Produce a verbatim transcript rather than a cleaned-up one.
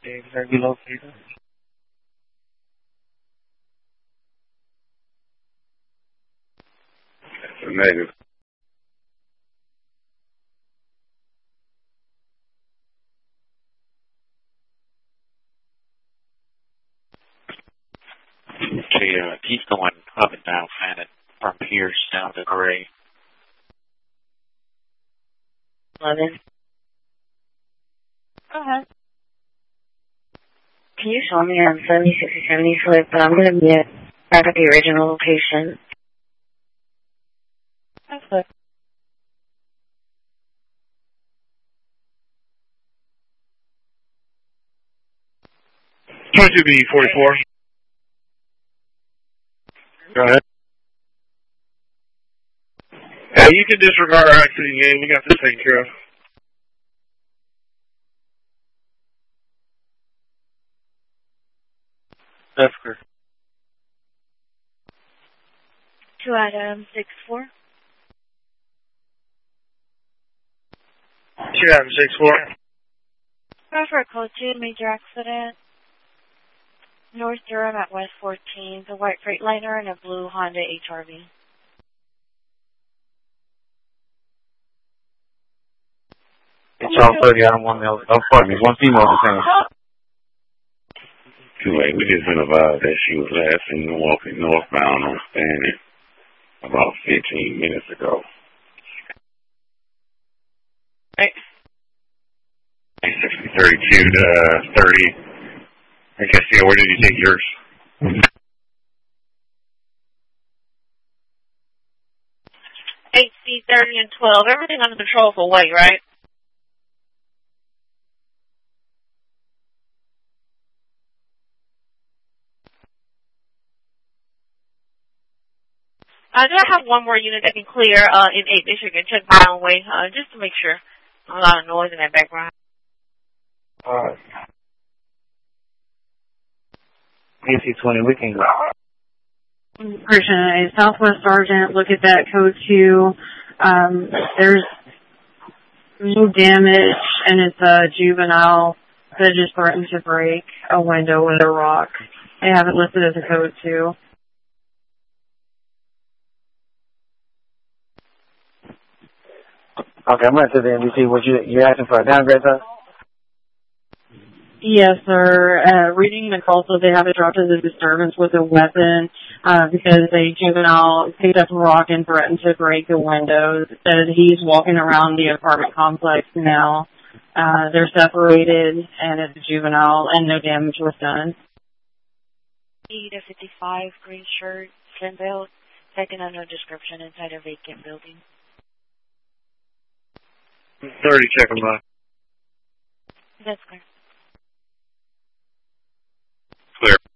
Exactly located. Negative. Okay, uh, keep going up and down Fannin from Pierce down to Gray. eleven. Go ahead. Can you show me on seventy, sixty, seventy flip? But I'm going to be at, back at the original location. That's good. twenty-two B forty-four. Go ahead. Yeah, you can disregard our accident game. We got this taken care of. That's correct. Two Adam six four. Two Adam six four. Go for a code two, major accident. North Durham at West fourteen. The white Freightliner and a blue Honda H R V. It's all thirty. I don't want male. Oh, pardon me. One female detained. Too late. We just been advised that she was last seen walking northbound on Fannin about fifteen minutes ago. Hey. sixty thirty-two to thirty. I guess, yeah, where did you take yours? H C thirty and twelve. Everything under control for weight, right? I do have one more unit that can clear uh, in eight Michigan. Check my own way, uh, just to make sure. A lot of noise in that background. All right. A C twenty, we can go. Christian, a Southwest Sergeant, look at that code two. Um, there's no damage, and it's a juvenile that just threatened to break a window with a rock. They have it listed as a code two. Okay, I'm going to the N B C. What you, you're asking for a downgrade, sir? Yes, sir. Uh, reading the call, so they have it dropped as a disturbance with a weapon uh, because a juvenile picked up a rock and threatened to break the window. Said he's walking around the apartment complex now. Uh, they're separated, and it's a juvenile, and no damage was done. E to fifty-five, green shirt, slim belt, second unknown description inside a vacant building. thirty, check them out. That's clear.